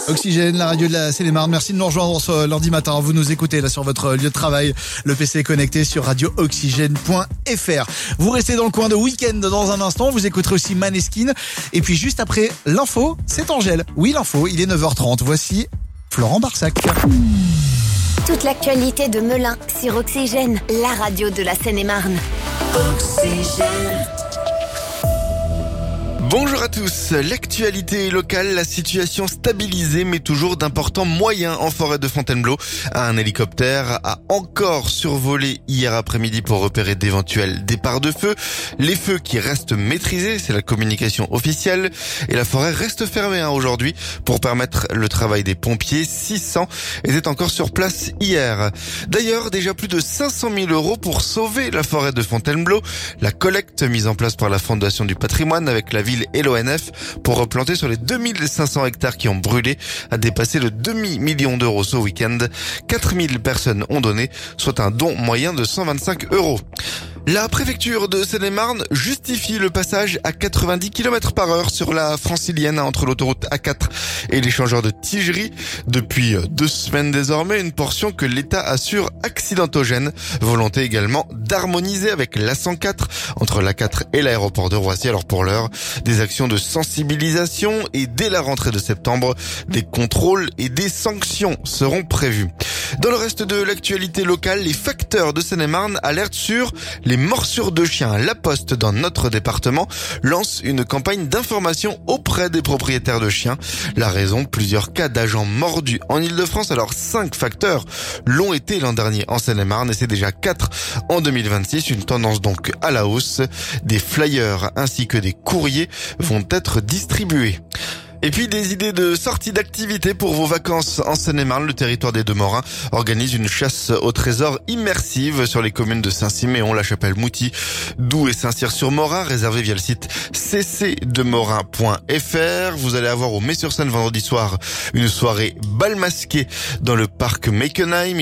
Oxygène, la radio de la Seine-et-Marne. Merci de nous rejoindre ce lundi matin. Vous nous écoutez là sur votre lieu de travail. Le PC est connecté sur radio-oxygène.fr. Vous restez dans le coin de week-end dans un instant. Vous écouterez aussi Maneskin. Et puis juste après l'info, c'est Angèle. Oui, l'info, il est 9h30. Voici Florent Barsac. Toute l'actualité de Melun sur Oxygène, la radio de la Seine-et-Marne. Oxygène. Bonjour à tous, l'actualité locale, la situation stabilisée mais toujours d'importants moyens en forêt de Fontainebleau. Un hélicoptère a encore survolé hier après-midi pour repérer d'éventuels départs de feu. Les feux qui restent maîtrisés, c'est la communication officielle. Et la forêt reste fermée aujourd'hui pour permettre le travail des pompiers. 600 étaient encore sur place hier. D'ailleurs, déjà plus de 500 000 € pour sauver la forêt de Fontainebleau. La collecte mise en place par la Fondation du patrimoine avec la ville et l'ONF pour replanter sur les 2500 hectares qui ont brûlé a dépassé le demi-million d'euros ce week-end. 4000 personnes ont donné, soit un don moyen de 125 €. La préfecture de Seine-et-Marne justifie le passage à 90 km/h sur la francilienne entre l'autoroute A4 et l'échangeur de Tigerie. Depuis 2 semaines désormais, une portion que l'État assure accidentogène. Volonté également d'harmoniser avec l'A104 entre l'A4 et l'aéroport de Roissy. Alors pour l'heure, des actions de sensibilisation et dès la rentrée de septembre, des contrôles et des sanctions seront prévus. Dans le reste de l'actualité locale, les facteurs de Seine-et-Marne alertent sur les morsures de chiens. La Poste, dans notre département, lance une campagne d'information auprès des propriétaires de chiens. La raison, plusieurs cas d'agents mordus en Ile-de-France. Alors 5 facteurs l'ont été l'an dernier en Seine-et-Marne et c'est déjà 4 en 2026. Une tendance donc à la hausse. Des flyers ainsi que des courriers vont être distribués. Et puis des idées de sortie d'activité pour vos vacances en Seine-et-Marne. Le territoire des Deux-Morins organise une chasse au trésor immersive sur les communes de Saint-Siméon, La Chapelle-Mouty, Doux et Saint-Cyr-sur-Morin, réservé via le site ccdemorin.fr. Vous allez avoir au Mets-sur-Seine vendredi soir une soirée bal masqué dans le parc Meckenheim.